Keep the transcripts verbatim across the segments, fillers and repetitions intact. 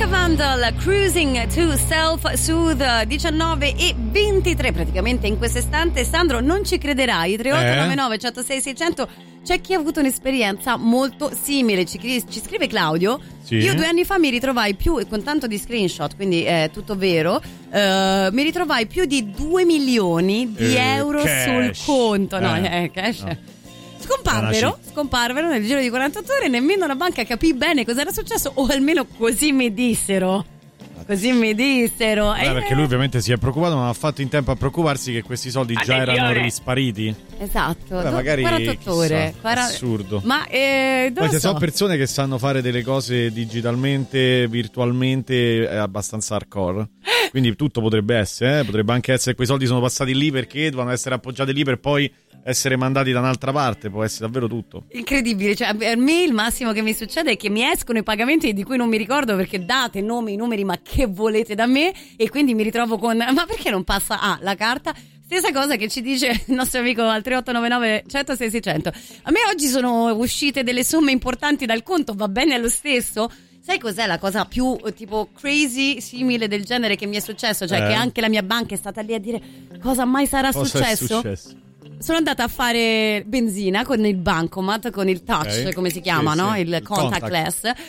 Vandal, Cruising to Self Soothe, diciannove e ventitré praticamente in questo istante. Sandro, non ci crederai, tre otto nove nove uno zero sei sei zero zero. C'è chi ha avuto un'esperienza molto simile, ci, ci scrive Claudio. Sì. Io due anni fa mi ritrovai più, con tanto di screenshot, quindi è tutto vero, uh, mi ritrovai più di due milioni di eh, euro cash. sul conto. No, eh, eh cash. No. Scomparvero, scomparvero nel giro di quarantotto ore, nemmeno la banca capì bene cosa era successo, o almeno così mi dissero. Così mi dissero. Beh, eh, perché lui ovviamente si è preoccupato, ma ha fatto in tempo a preoccuparsi che questi soldi già Attenzione. erano rispariti. Esatto. Beh, magari quarantotto ore. quaranta Assurdo. Ma eh, poi se so. sono persone che sanno fare delle cose digitalmente, virtualmente, è abbastanza hardcore. Quindi tutto potrebbe essere, eh? Potrebbe anche essere che quei soldi sono passati lì perché dovevano essere appoggiati lì per poi essere mandati da un'altra parte, può essere davvero tutto. Incredibile, cioè per me il massimo che mi succede è che mi escono i pagamenti di cui non mi ricordo perché date nomi, numeri, ma che volete da me, e quindi mi ritrovo con ma perché non passa ah, la carta? Stessa cosa che ci dice il nostro amico al tre otto nove nove uno zero sei sei zero zero. A me oggi sono uscite delle somme importanti dal conto, va bene lo stesso? Sai cos'è la cosa più tipo crazy simile del genere che mi è successo? Cioè eh. che anche la mia banca è stata lì a dire cosa mai sarà cosa successo? È successo? Sono andata a fare benzina con il bancomat, con il touch, okay. come si chiama, sì, no? Sì. Il, il contactless. Contact.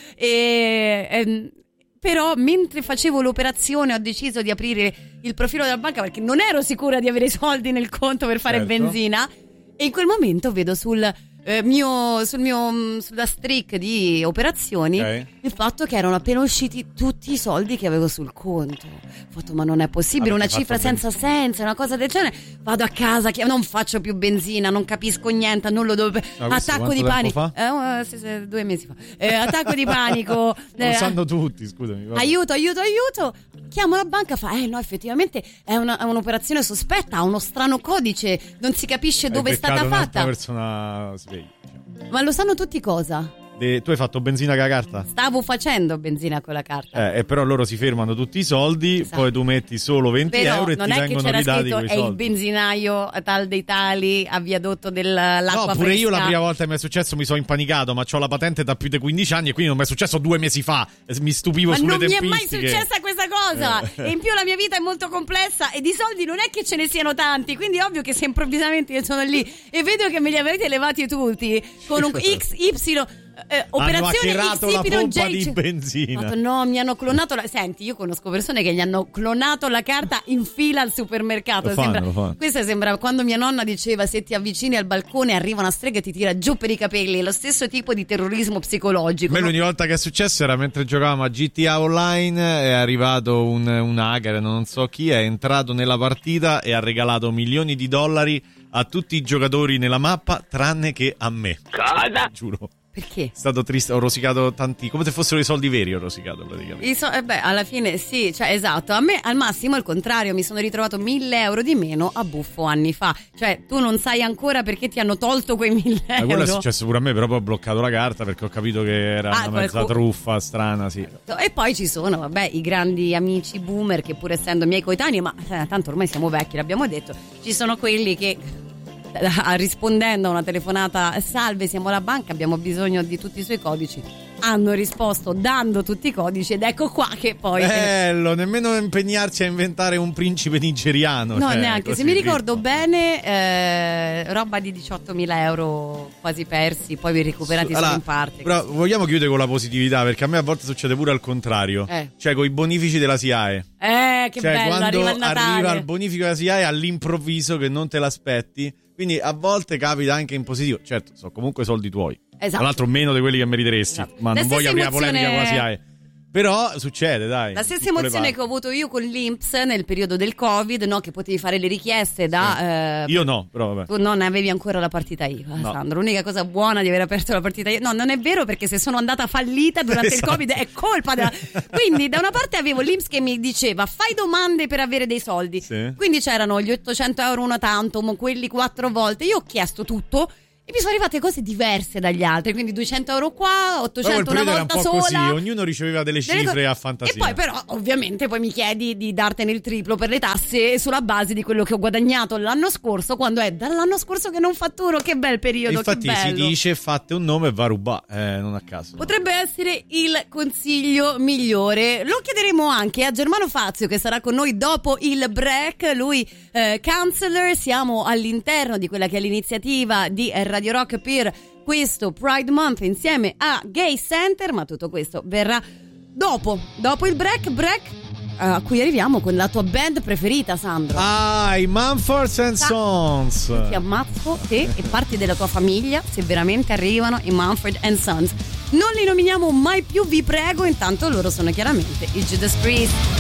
E, e, però mentre facevo l'operazione ho deciso di aprire il profilo della banca perché non ero sicura di avere i soldi nel conto per fare certo. benzina. E in quel momento vedo sul eh, mio sul mio sulla streak di operazioni okay. il fatto che erano appena usciti tutti i soldi che avevo sul conto. Ho fatto ma non è possibile, ah, una cifra senza benzina. senso, una cosa del genere. Vado a casa, che non faccio più benzina, non capisco niente, non lo devo. Ah, attacco di panico. Eh, uh, sì, sì, due mesi fa. Eh, attacco di panico. Lo eh, sanno tutti, scusami. Vabbè. Aiuto, aiuto, aiuto. Chiamo la banca, fa eh no, effettivamente è, una, è un'operazione sospetta, ha uno strano codice, non si capisce dove è stata fatta. Persona sveglia, diciamo. Ma lo sanno tutti cosa? De, tu hai fatto benzina con la carta? Stavo facendo benzina con la carta. Eh, e però loro si fermano tutti i soldi, esatto. poi tu metti solo venti però euro e ti vengono ridati quei soldi. È il benzinaio tal dei tali a viadotto dell'acqua No, pure fresca. io la prima volta che mi è successo mi sono impanicato, ma ho la patente da più di quindici anni e quindi non mi è successo due mesi fa. Mi stupivo ma sulle tempistiche. Ma non mi è mai successa questa cosa. Eh. E in più la mia vita è molto complessa e di soldi non è che ce ne siano tanti, quindi è ovvio che se improvvisamente io sono lì e vedo che me li avete levati tutti con un X Y Eh, operazione hanno hackerato la pompa di benzina. Fatto, no, mi hanno clonato la... Senti, io conosco persone che gli hanno clonato la carta in fila al supermercato. Lo fanno, sembra... lo fanno. Questo sembra quando mia nonna diceva se ti avvicini al balcone arriva una strega e ti tira giù per i capelli. È lo stesso tipo di terrorismo psicologico. A me no? l'unica volta che è successo era mentre giocavamo a G T A Online, è arrivato un, un hacker, non so chi, è entrato nella partita e ha regalato milioni di dollari a tutti i giocatori nella mappa tranne che a me. Cosa? Giuro. Perché? È stato triste, ho rosicato tanti, come se fossero i soldi veri ho rosicato praticamente. I so- eh beh, alla fine sì, cioè esatto, a me al massimo al contrario mi sono ritrovato mille euro di meno a buffo anni fa. Cioè tu non sai ancora perché ti hanno tolto quei mille euro. Ma quello è successo pure a me, però poi ho bloccato la carta perché ho capito che era ah, una mezza qualcuno... truffa strana, sì. E poi ci sono, vabbè, i grandi amici boomer che pur essendo miei coetanei, ma eh, tanto ormai siamo vecchi, l'abbiamo detto, ci sono quelli che... rispondendo a una telefonata salve siamo la banca abbiamo bisogno di tutti i suoi codici hanno risposto dando tutti i codici ed ecco qua che poi bello nemmeno impegnarsi a inventare un principe nigeriano no cioè, neanche se mi ricordo dritto. bene eh, roba di diciottomila euro quasi persi poi recuperati allora, solo in parte però così. Vogliamo chiudere con la positività perché a me a volte succede pure al contrario eh. cioè con i bonifici della S I A E eh che cioè, bello quando arriva il Natale arriva il bonifico della S I A E all'improvviso che non te l'aspetti. Quindi a volte capita anche in positivo. Certo, sono comunque soldi tuoi. Esatto. Tra l'altro meno di quelli che meriteresti. Esatto. Ma la non voglio aprire la polemica con la S I A E. Però succede, dai. La stessa emozione che ho avuto io con l'I N P S nel periodo del Covid, no? Che potevi fare le richieste da... Sì. Eh, io no, però vabbè. Tu non avevi ancora la partita I V A, no. Sandro. L'unica cosa buona di aver aperto la partita I V A... No, non è vero perché se sono andata fallita durante esatto. il Covid è colpa della... Quindi da una parte avevo l'I N P S che mi diceva fai domande per avere dei soldi. Sì. Quindi c'erano gli ottocento euro una tantum, quelli quattro volte. Io ho chiesto tutto... E mi sono arrivate cose diverse dagli altri, quindi duecento euro qua, ottocento una volta era un po' sola. Così, ognuno riceveva delle cifre delle co- a fantasia. E poi però ovviamente poi mi chiedi di dartene il triplo per le tasse sulla base di quello che ho guadagnato l'anno scorso, quando è dall'anno scorso che non fatturo. Che bel periodo. Infatti che bello. Si dice fate un nome e va a rubare, eh, non a caso. Potrebbe essere il consiglio migliore. Lo chiederemo anche a Germano Fazio, che sarà con noi dopo il break. Lui eh, counselor, siamo all'interno di quella che è l'iniziativa di Radio Rock per questo Pride Month insieme a Gay Center, ma tutto questo verrà dopo, dopo il break, break a cui arriviamo con la tua band preferita, Sandro. Ah, i Mumford and Sons. Ti ammazzo te e parti della tua famiglia se veramente arrivano i Mumford and Sons. Non li nominiamo mai più, vi prego, intanto loro sono chiaramente i Judas Priest.